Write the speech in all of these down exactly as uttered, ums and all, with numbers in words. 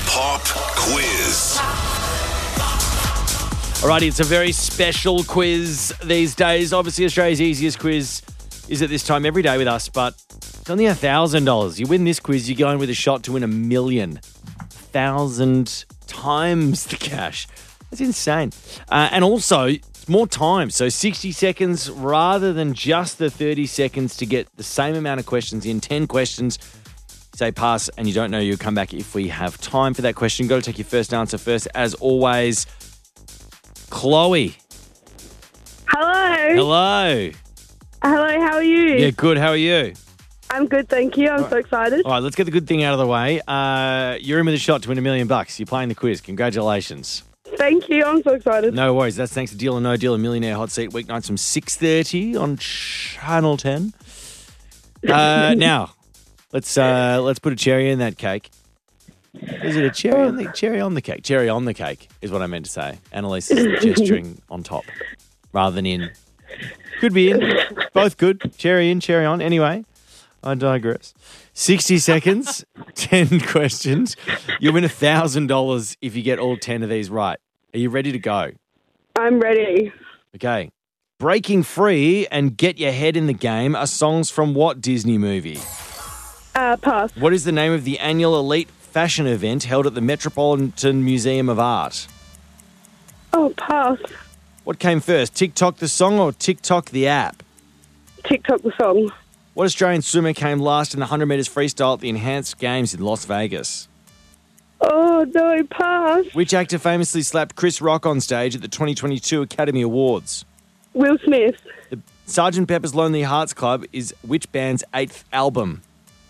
Pop Quiz. Alrighty, it's a very special quiz these days. Obviously, Australia's easiest quiz is at this time every day with us, but it's only one thousand dollars. You win this quiz, you go in with a shot to win a million. one thousand times the cash. That's insane. Uh, and also, it's more time. So sixty seconds rather than just the thirty seconds to get the same amount of questions in. ten questions. Say pass and you don't know, you'll come back if we have time for that question. Got to take your first answer first. As always, Chloe. Hello. Hello. Hello, how are you? Yeah, good. How are you? I'm good, thank you. I'm so excited. All right, let's get the good thing out of the way. Uh, you're in with a shot to win a million bucks. You're playing the quiz. Congratulations. Thank you. I'm so excited. No worries. That's thanks to Deal or No Deal, a Millionaire Hot Seat, weeknights from six thirty on Channel ten. Uh, now, let's uh, let's put a cherry in that cake. Is it a cherry on the cherry on the cake? Cherry on the cake is what I meant to say. Annalise is gesturing on top rather than in. Could be in. Both good. Cherry in, cherry on. Anyway, I digress. sixty seconds, ten questions. You win one thousand dollars if you get all ten of these right. Are you ready to go? I'm ready. Okay. Breaking Free and Get Your Head in the Game are songs from what Disney movie? Uh, pass. What is the name of the annual Elite Fashion event held at the Metropolitan Museum of Art? Oh, pass. What came first, TikTok the song or TikTok the app? TikTok the song. What Australian swimmer came last in the one hundred metres freestyle at the Enhanced Games in Las Vegas? Oh, no, pass. Which actor famously slapped Chris Rock on stage at the twenty twenty-two Academy Awards? Will Smith. The Sergeant Pepper's Lonely Hearts Club is which band's eighth album?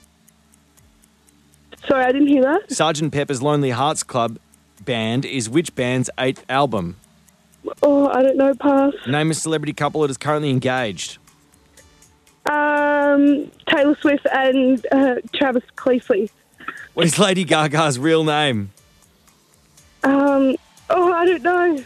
Sorry, I didn't hear that. Sergeant Pepper's Lonely Hearts Club band is which band's eighth album? Oh, I don't know, pass. Name a celebrity couple that is currently engaged. Um, Taylor Swift and uh, Travis Cleefley. What is Lady Gaga's real name? Um, oh, I don't know.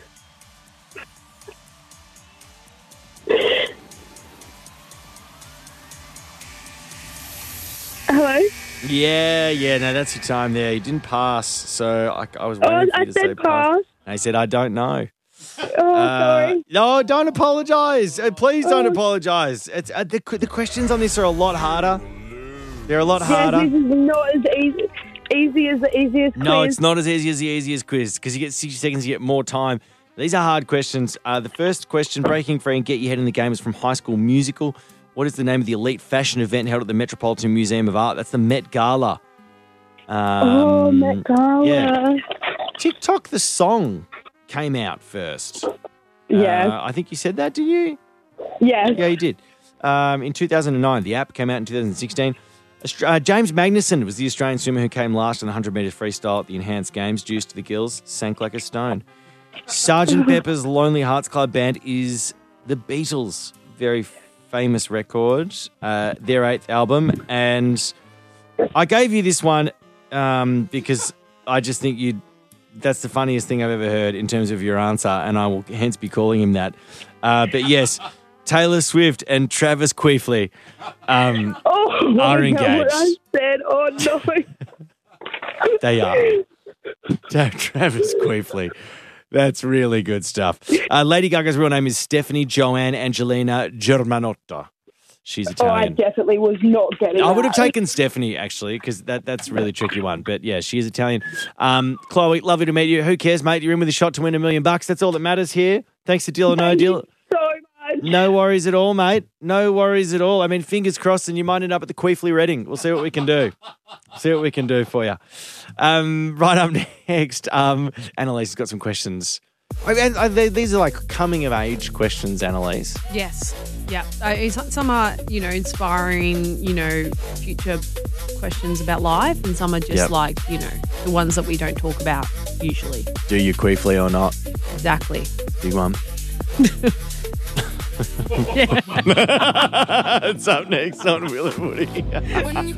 Hello? Yeah, yeah, no, that's your time there. You didn't pass, so I, I was Oh, waiting for I you to say said pass. pass. And I said, I don't know. Oh, Uh, sorry. no, don't apologise. Uh, please don't Oh. apologise. It's uh, the, the questions on this are a lot harder. They're a lot Yes, harder. this is not as easy, easy as the easiest No, quiz. it's not as easy as the easiest quiz because you get sixty seconds, you get more time. These are hard questions. Uh, the first question, Breaking Free and Get Your Head in the Game, is from High School Musical. What is the name of the elite fashion event held at the Metropolitan Museum of Art? That's the Met Gala. Um, Oh, Met Gala. Yeah. TikTok the song came out first. Yes. Uh, I think you said that, did you? Yes. Yeah, you did. Um, in two thousand nine, the app came out in two thousand sixteen. Austra- uh, James Magnuson was the Australian swimmer who came last in the one hundred metres freestyle at the Enhanced Games. Juiced to the gills, sank like a stone. Sergeant Pepper's Lonely Hearts Club Band is the Beatles' very famous record, uh, their eighth album. And I gave you this one um, because I just think you'd that's the funniest thing I've ever heard in terms of your answer, and I will hence be calling him that. Uh, but yes, Taylor Swift and Travis Cleefley um, Oh, are my God, engaged. what I said. Oh, no. They are. Tra- Travis Cleefley. That's really good stuff. Uh, Lady Gaga's real name is Stephanie Joanne Angelina Germanotta. She's Oh, I Italian. definitely was not getting I would have that. taken Stephanie, actually, because that, that's a really tricky one. But, yeah, she is Italian. Um, Chloe, lovely to meet you. Who cares, mate? You're in with a shot to win a million bucks. That's all that matters here. Thanks to Deal or No Thank Deal. you so much. No worries at all, mate. No worries at all. I mean, fingers crossed, and you might end up at the Queefley Reading. We'll see what we can do. See what we can do for you. Um, right up next, um, Annalise has got some questions. I mean, I- they- these are like coming of age questions, Annalise. Yes. Yeah. Uh, it's- some are, you know, inspiring, you know, future questions about life, and some are just Yep. like, you know, the ones that we don't talk about usually. Do you Queefley or not? Exactly. Big one. It's up next on Will and Woody.